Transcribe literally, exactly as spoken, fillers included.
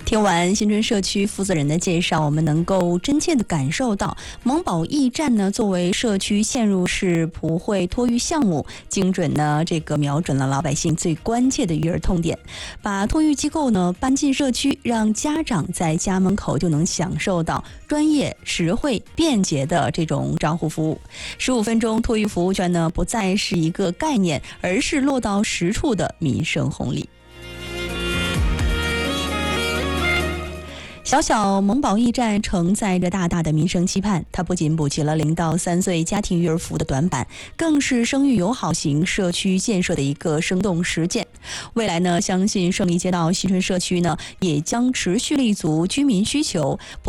听完新春社区负责人的介绍，我们能够真切地感受到萌宝驿站呢作为社区嵌入式普惠托育项目，精准呢这个瞄准了老百姓最关切的育儿痛点，把托育机构呢搬进社区，让家长在家门口就能享受到专业、实惠、便捷的这种照护服务。十五分钟托育服务券呢不再是一个概念，而是落到实处的民生红利。小小萌宝驿站承载着大大的民生期盼，它不仅补齐了零到三岁家庭育儿服务的短板，更是生育友好型社区建设的一个生动实践。未来呢，相信胜利街道新春社区呢也将持续立足居民需求。